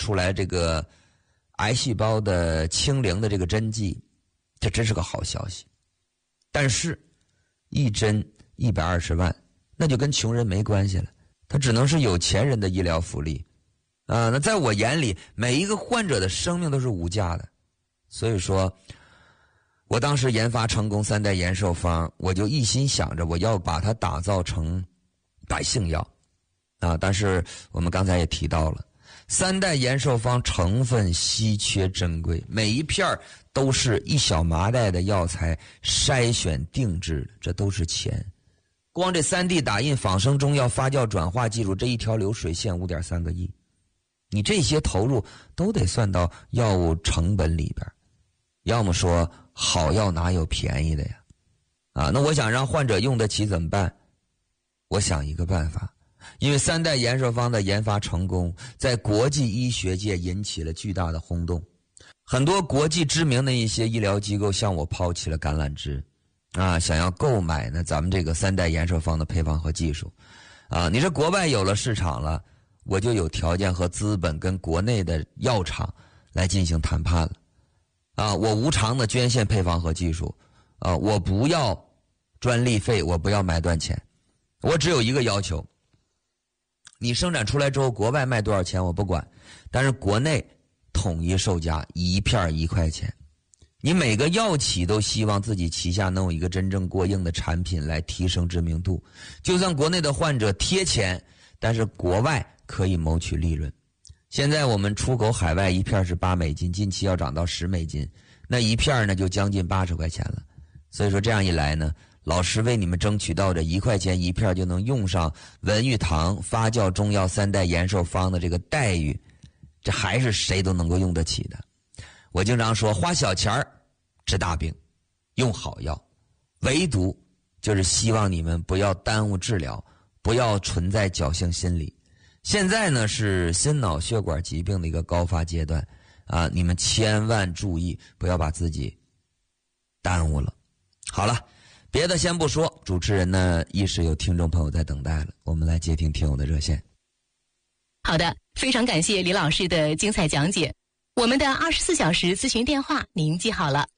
出来这个癌细胞的清零的这个针剂，这真是个好消息。但是一针120万，那就跟穷人没关系了，它只能是有钱人的医疗福利那在我眼里，每一个患者的生命都是无价的。所以说我当时研发成功3代延寿方，我就一心想着我要把它打造成百姓药但是我们刚才也提到了，3代延寿方成分稀缺珍贵，每一片都是一小麻袋的药材筛选定制的，这都是钱。光这 3D 打印、仿生中药、发酵转化技术，这一条流水线5.3个亿，你这些投入都得算到药物成本里边。要么说好药哪有便宜的呀？那我想让患者用得起怎么办？我想一个办法，因为3代延寿方的研发成功，在国际医学界引起了巨大的轰动，很多国际知名的一些医疗机构向我抛起了橄榄枝想要购买呢咱们这个3代延寿方的配方和技术你这国外有了市场了，我就有条件和资本跟国内的药厂来进行谈判了我无偿的捐献配方和技术我不要专利费，我不要买断钱，我只有一个要求，你生产出来之后国外卖多少钱我不管，但是国内统一售价一片1块钱。你每个药企都希望自己旗下能有一个真正过硬的产品来提升知名度，就算国内的患者贴钱，但是国外可以谋取利润。现在我们出口海外一片是8美金，近期要涨到10美金，那一片呢就将近80块钱了。所以说这样一来呢，老师为你们争取到这1块钱一片就能用上文玉堂发酵中药3代延寿方的这个待遇，这还是谁都能够用得起的。我经常说花小钱治大病，用好药，唯独就是希望你们不要耽误治疗，不要存在侥幸心理。现在呢是心脑血管疾病的一个高发阶段你们千万注意，不要把自己耽误了。好了，别的先不说，主持人呢一时有听众朋友在等待了，我们来接听听友的热线。 好的，非常感谢李老师的精彩讲解。我们的24小时咨询电话您记好了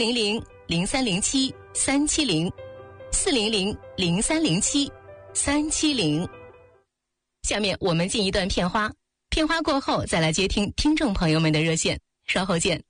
，400-0307-370，400-0307-370。下面我们进一段片花，片花过后再来接听听众朋友们的热线，稍后见。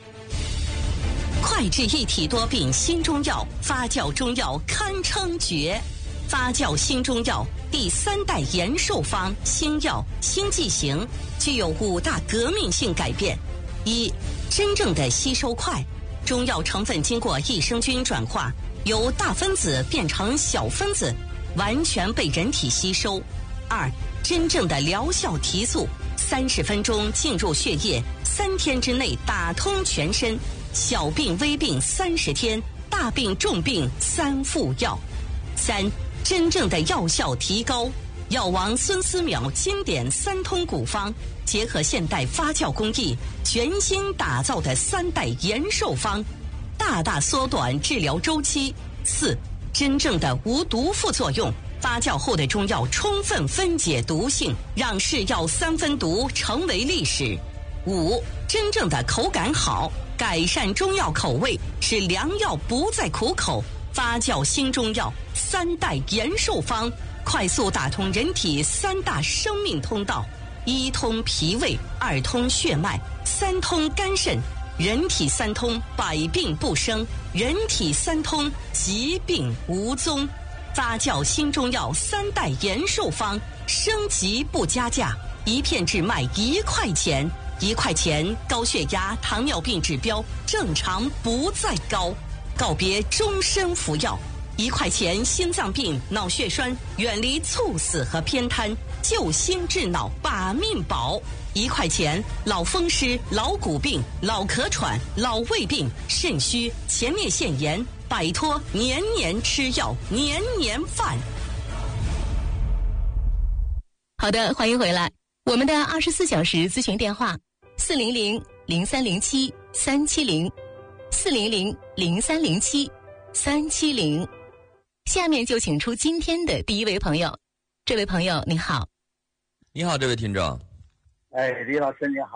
快治一体多病新中药，发酵中药堪称绝。发酵新中药第3代延寿方新药新剂型具有5大革命性改变：一、真正的吸收快，中药成分经过益生菌转化，由大分子变成小分子，完全被人体吸收。2、真正的疗效提速，30分钟进入血液，3天之内打通全身，小病微病30天，大病重病3副药。3、真正的药效提高，药王孙思邈经典3通古方，结合现代发酵工艺，全新打造的3代延寿方，大大缩短治疗周期。4、真正的无毒副作用，发酵后的中药充分分解毒性，让是药3分毒成为历史。5、真正的口感好，改善中药口味，使良药不再苦口。发酵新中药3代延寿方，快速打通人体3大生命通道：1通脾胃，2通血脉，3通肝肾。人体3通，百病不生；人体3通，疾病无踪。发酵新中药3代延寿方，升级不加价，一片只卖1块钱。1块钱，高血压、糖尿病指标正常不再高，告别终身服药。1块钱，心脏病、脑血栓远离猝死和偏瘫，救心治脑把命保。1块钱，老风湿、老骨病、老咳喘、老胃病、肾虚、前列腺炎，摆脱年年吃药、年年犯。 好的，欢迎回来。我们的24小时咨询电话400-0307-370，400-0307-370。下面就请出今天的第一位朋友。这位朋友你好。 你好，这位听众。 李老师你好。